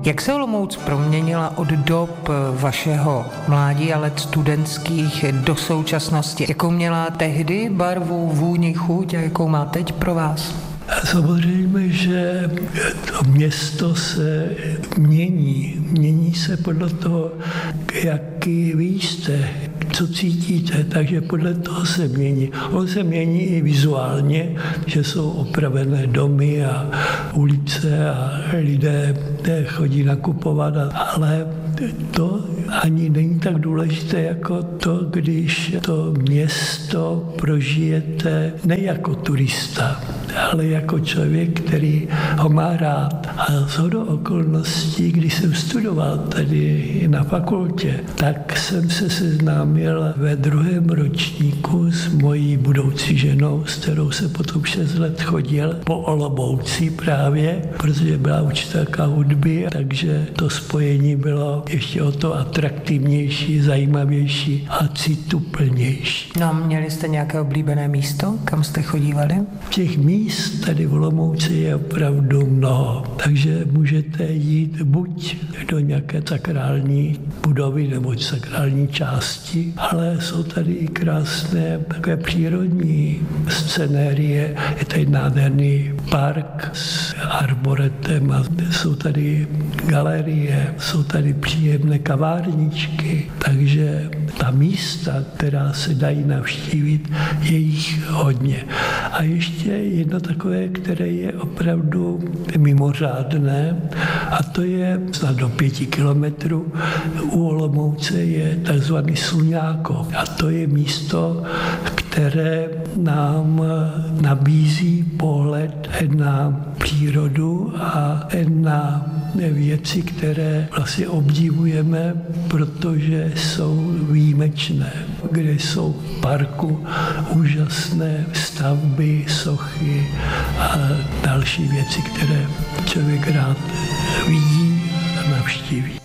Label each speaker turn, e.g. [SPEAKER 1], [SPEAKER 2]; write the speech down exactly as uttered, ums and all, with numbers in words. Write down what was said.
[SPEAKER 1] Jak se Olomouc proměnila od dob vašeho mládí a let studentských do současnosti? Jakou měla tehdy barvu, vůni, chuť a jakou má teď pro vás?
[SPEAKER 2] Samozřejmě, že to město se mění. Mění se podle toho, jaký vy jste, co cítíte, takže podle toho se mění. On se mění i vizuálně, že jsou opravené domy a ulice a lidé chodí nakupovat, ale to ani není tak důležité jako to, když to město prožijete ne jako turista, ale jako člověk, který ho má rád. A shodou okolností, když jsem studoval tady na fakultě, tak jsem se seznámil ve druhém ročníku s mojí budoucí ženou, s kterou se potom šest let chodil po Olomouci právě, protože byla učitelka hudby, takže to spojení bylo ještě o to atraktivnější, zajímavější a cituplnější.
[SPEAKER 1] No, měli jste nějaké oblíbené místo, kam jste chodívali?
[SPEAKER 2] Těch míst tady v Olomouci je opravdu mnoho, takže můžete jít buď do nějaké sakrální budovy nebo sakrální části, ale jsou tady i krásné takové přírodní scenérie. Je tady nádherný park s arboretem a jsou tady galerie, jsou tady příjemné kavárničky, takže ta místa, která se dají navštívit, je jich hodně. A ještě jedno takové, které je opravdu mimořádné, a to je snad do pěti kilometrů u Olomouce je takzvaný Sluňákov. A to je místo, které nám nabízí pohled na přírodu a na věci, které vlastně obdivujeme, protože jsou výjimečné, kde jsou v parku úžasné stavby, sochy a další věci, které člověk rád vidí a navštíví.